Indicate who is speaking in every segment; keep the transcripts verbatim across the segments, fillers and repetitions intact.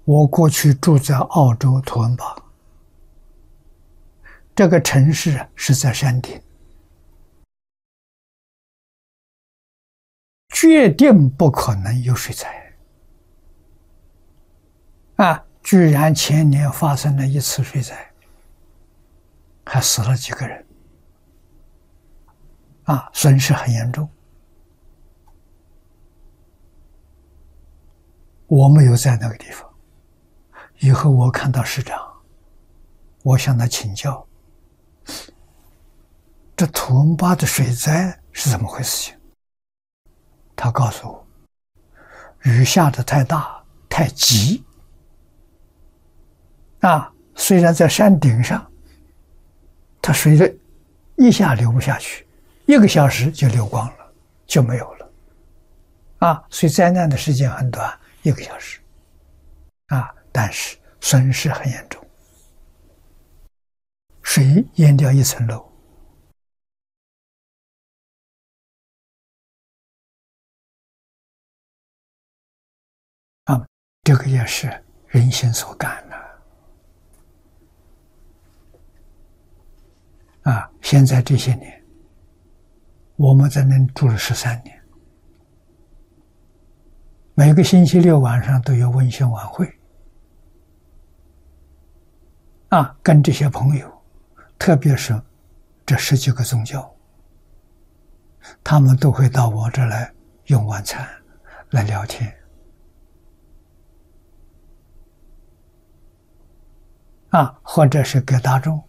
Speaker 1: 我过去住在澳洲图恩巴，这个城市是在山顶，决定不可能有水灾啊！居然前年发生了一次水灾，还死了几个人啊，损失很严重。我没有在那个地方，以后我看到市长，我向他请教，这图恩巴的水灾是怎么回事情？他告诉我，雨下的太大太急啊，虽然在山顶上，它水的一下流不下去，一个小时就流光了，就没有了啊，所以灾难的时间很短，一个小时啊，但是损失很严重，水淹掉一层楼啊，这个也是人心所感的啊。现在这些年，我们在那住了十三年，每个星期六晚上都有温馨晚会啊，跟这些朋友，特别是这十几个宗教，他们都会到我这来用晚餐，来聊天啊，或者是给大众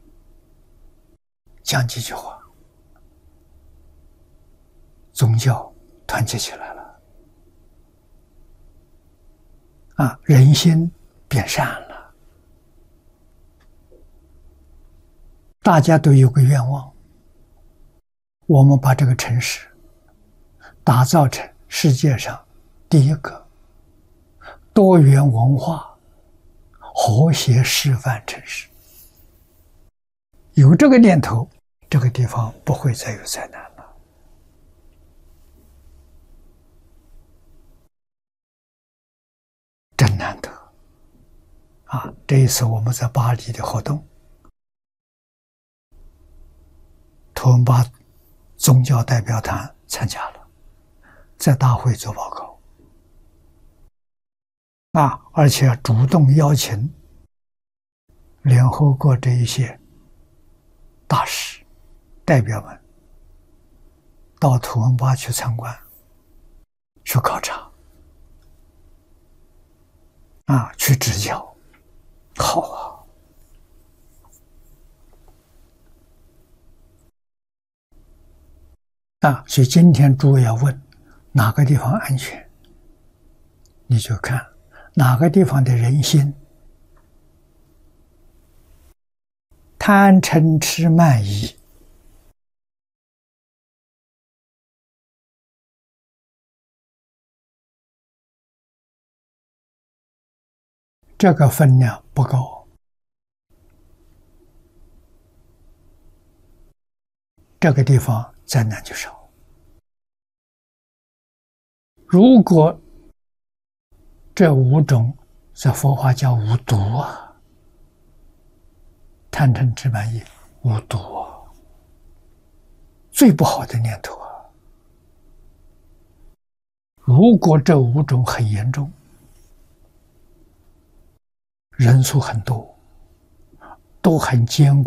Speaker 1: 讲几句话，宗教团结起来了啊，人心变善了，大家都有个愿望，我们把这个城市打造成世界上第一个多元文化和谐示范城市。有这个念头，这个地方不会再有灾难了。真难得啊！这一次我们在巴黎的活动，图恩巴宗教代表团参加了，在大会做报告啊，而且主动邀请联合国这一些大使代表们到图恩巴去参观，去考察啊，去指教，好啊！啊，所以今天诸位要问哪个地方安全，你就看哪个地方的人心贪嗔痴慢疑这个分量不高，这个地方灾难就少。如果这五种在佛法叫五毒啊，贪嗔痴慢疑五毒啊，最不好的念头啊。如果这五种很严重，人数很多，都很坚固。